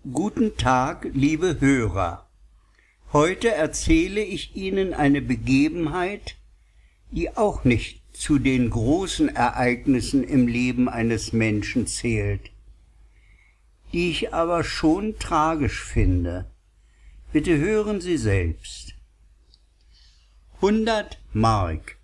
Guten Tag, liebe Hörer. Heute erzähle ich Ihnen eine Begebenheit, die auch nicht zu den großen Ereignissen im Leben eines Menschen zählt, die ich aber schon tragisch finde. Bitte hören Sie selbst. 100 Mark.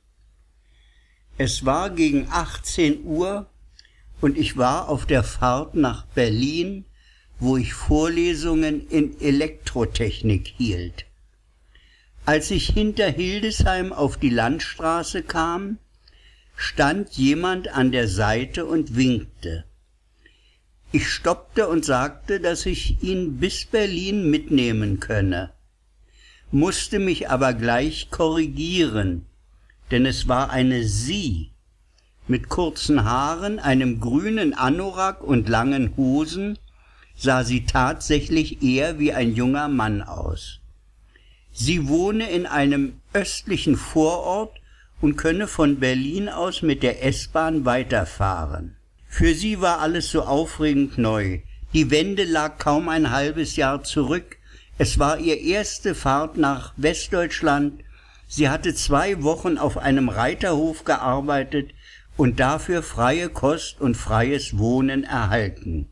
Es war gegen 18 Uhr und ich war auf der Fahrt nach Berlin, wo ich Vorlesungen in Elektrotechnik hielt. Als ich hinter Hildesheim auf die Landstraße kam, stand jemand an der Seite und winkte. Ich stoppte und sagte, dass ich ihn bis Berlin mitnehmen könne, musste mich aber gleich korrigieren, denn es war eine Sie mit kurzen Haaren, einem grünen Anorak und langen Hosen, sah sie tatsächlich eher wie ein junger Mann aus. Sie wohne in einem östlichen Vorort und könne von Berlin aus mit der S-Bahn weiterfahren. Für sie war alles so aufregend neu. Die Wende lag kaum ein halbes Jahr zurück. Es war ihre erste Fahrt nach Westdeutschland. Sie hatte 2 Wochen auf einem Reiterhof gearbeitet und dafür freie Kost und freies Wohnen erhalten.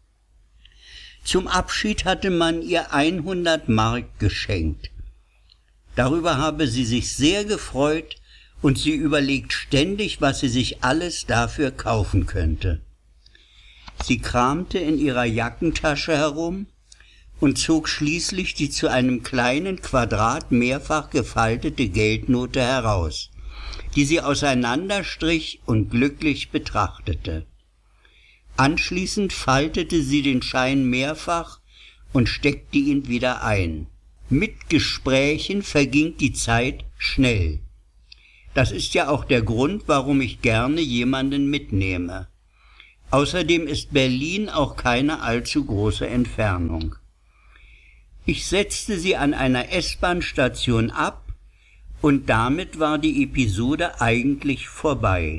Zum Abschied hatte man ihr 100 Mark geschenkt. Darüber habe sie sich sehr gefreut und sie überlegt ständig, was sie sich alles dafür kaufen könnte. Sie kramte in ihrer Jackentasche herum und zog schließlich die zu einem kleinen Quadrat mehrfach gefaltete Geldnote heraus, die sie auseinanderstrich und glücklich betrachtete. Anschließend faltete sie den Schein mehrfach und steckte ihn wieder ein. Mit Gesprächen verging die Zeit schnell. Das ist ja auch der Grund, warum ich gerne jemanden mitnehme. Außerdem ist Berlin auch keine allzu große Entfernung. Ich setzte sie an einer S-Bahn-Station ab und damit war die Episode eigentlich vorbei.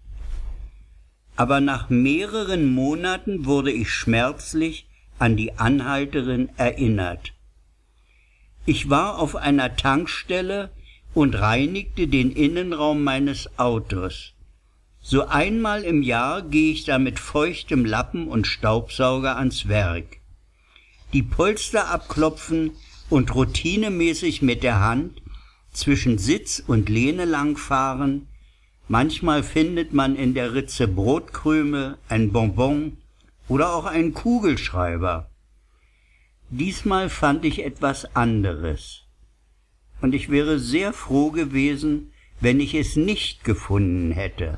Aber nach mehreren Monaten wurde ich schmerzlich an die Anhalterin erinnert. Ich war auf einer Tankstelle und reinigte den Innenraum meines Autos. So einmal im Jahr gehe ich da mit feuchtem Lappen und Staubsauger ans Werk. Die Polster abklopfen und routinemäßig mit der Hand zwischen Sitz und Lehne langfahren. Manchmal findet man in der Ritze Brotkrümel, ein Bonbon oder auch einen Kugelschreiber. Diesmal fand ich etwas anderes. Und ich wäre sehr froh gewesen, wenn ich es nicht gefunden hätte.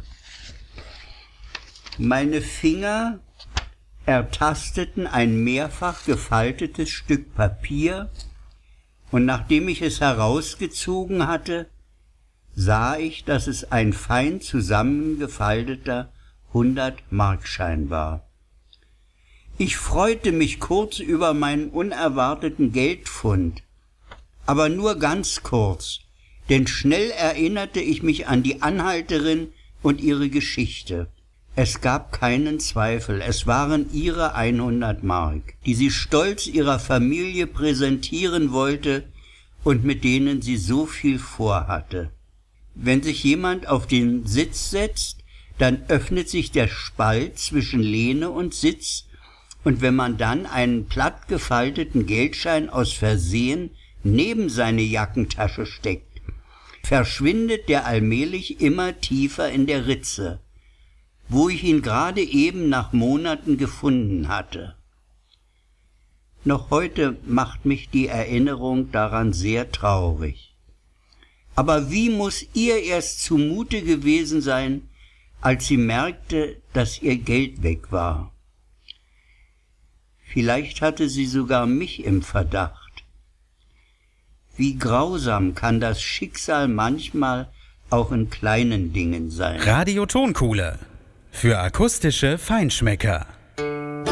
Meine Finger ertasteten ein mehrfach gefaltetes Stück Papier und nachdem ich es herausgezogen hatte, sah ich, dass es ein fein zusammengefalteter 100-Markschein war. Ich freute mich kurz über meinen unerwarteten Geldfund, aber nur ganz kurz, denn schnell erinnerte ich mich an die Anhalterin und ihre Geschichte. Es gab keinen Zweifel, es waren ihre 100 Mark, die sie stolz ihrer Familie präsentieren wollte und mit denen sie so viel vorhatte. Wenn sich jemand auf den Sitz setzt, dann öffnet sich der Spalt zwischen Lehne und Sitz, und wenn man dann einen platt gefalteten Geldschein aus Versehen neben seine Jackentasche steckt, verschwindet der allmählich immer tiefer in der Ritze, wo ich ihn gerade eben nach Monaten gefunden hatte. Noch heute macht mich die Erinnerung daran sehr traurig. Aber wie muss ihr erst zumute gewesen sein, als sie merkte, dass ihr Geld weg war? Vielleicht hatte sie sogar mich im Verdacht. Wie grausam kann das Schicksal manchmal auch in kleinen Dingen sein. Radio Tonkuhle für akustische Feinschmecker.